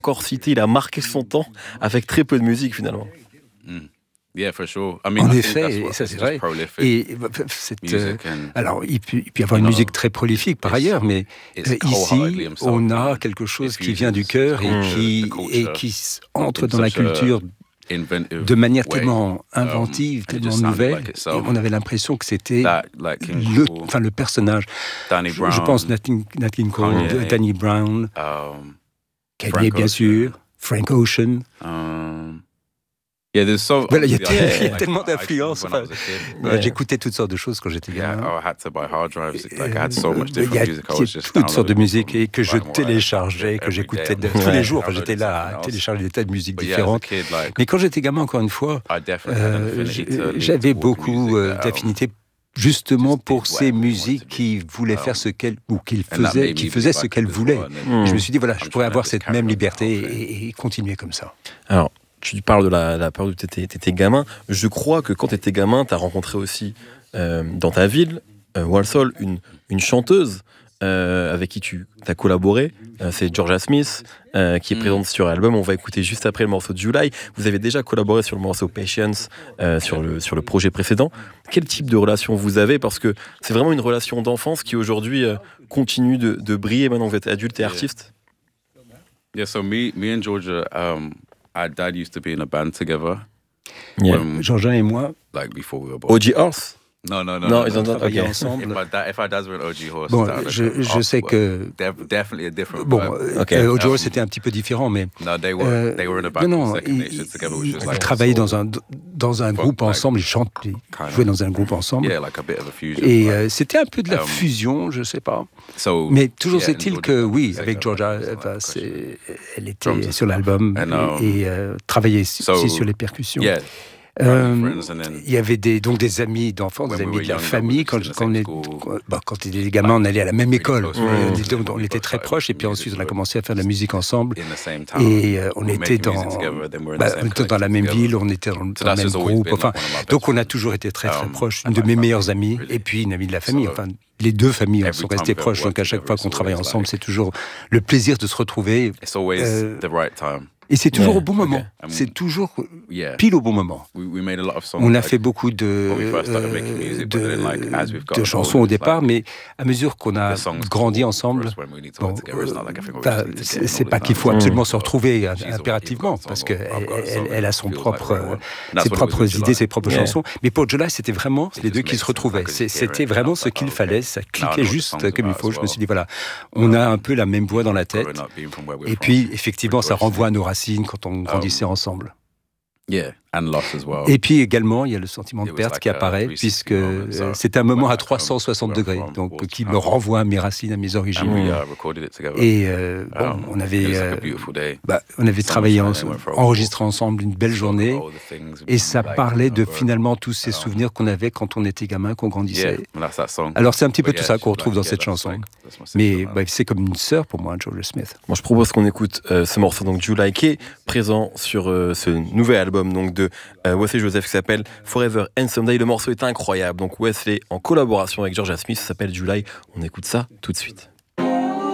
encore cité, il a marqué son temps avec très peu de musique finalement. Yeah, for sure. En effet, et ça c'est vrai. Et alors, il peut y avoir une musique très prolifique par ailleurs, mais ici, on a quelque chose qui vient du cœur et qui entre dans la culture de manière tellement inventive, tellement nouvelle. Et on avait l'impression que c'était le personnage. Je pense Nat King Cole, Danny Brown, Kanye bien sûr, Frank Ocean. Il y a tellement d'influences. J'écoutais toutes sortes de choses quand j'étais gamin. Il y a toutes sortes de musique et que je téléchargeais, que j'écoutais tous les jours. Enfin, j'étais là à télécharger des tas de musiques différentes. Mais quand j'étais gamin, encore une fois, j'avais beaucoup d'affinité justement pour ces musiques qui voulaient faire ce qu'elles qui faisaient ce qu'elles voulaient. Je me suis dit voilà, je pourrais avoir cette même liberté et continuer comme ça. Alors, tu parles de la période où tu étais gamin. Je crois que quand tu étais gamin, tu as rencontré aussi dans ta ville, Walsall, une chanteuse avec qui tu as collaboré. C'est Georgia Smith qui est présente sur l'album. On va écouter juste après le morceau July. Vous avez déjà collaboré sur le morceau Patience sur le projet précédent. Quel type de relation vous avez? Parce que c'est vraiment une relation d'enfance qui aujourd'hui continue de briller maintenant que vous êtes adulte et artiste. Yeah, so me and Georgia... Our dad used to be in a band together. Yeah. Georgia et moi. Like before we were born. OG Horse? No, ils ont travaillé ensemble. If our dads were an OG Horse. Bon, je sais que... Definitely a different bon, OG Horse c'était un petit peu différent, mais... No, they were in a band ils travaillaient dans un groupe ensemble, ils jouaient dans un groupe ensemble. Yeah, like a bit of a fusion. Et c'était un peu de la fusion, je sais pas. Mais toujours est-il que, oui, avec Georgia, elle était sur l'album et travaillait aussi sur les percussions. Yeah. Il y avait donc des amis d'enfance, des amis de la famille. Quand on était des gamins, on allait à la même école. On était très proches. Et puis ensuite, on a commencé à faire de la musique ensemble. Et on était dans la même ville, on était dans le même groupe. Enfin, donc on a toujours été très très proches. Une de mes meilleures amies et puis une amie de la famille. Enfin, les deux familles sont restées proches. Donc à chaque fois qu'on travaille ensemble, c'est toujours le plaisir de se retrouver. Et c'est toujours au bon moment. C'est toujours pile au bon moment. On a fait beaucoup de chansons au départ, mais à mesure qu'on a grandi ensemble, c'est pas qu'il faut absolument se retrouver impérativement, parce qu'elle a ses propres idées, ses propres chansons. Mais pour July, c'était vraiment les deux qui se retrouvaient. C'était vraiment ce qu'il fallait. Ça cliquait juste comme il faut. Je me suis dit, voilà, on a un peu la même voix dans la tête. Et puis, effectivement, ça renvoie à nos racines quand on grandissait ensemble. Et puis également, il y a le sentiment de perte qui apparaît, puisque c'est un moment à 360 degrés, donc qui me renvoie à mes racines, à mes origines. Et on avait travaillé, enregistré ensemble une belle journée, et ça parlait de finalement tous ces souvenirs qu'on avait quand on était gamin, qu'on grandissait. Alors c'est un petit peu tout ça qu'on retrouve dans cette chanson. Mais c'est comme une sœur pour moi, Georgia Smith. Moi, je propose qu'on écoute ce morceau, donc July, qui est présent sur ce nouvel album donc de Wesley Joseph qui s'appelle Forever and Someday. Le morceau est incroyable. Donc Wesley en collaboration avec Georgia Smith, ça s'appelle July. On écoute ça tout de suite.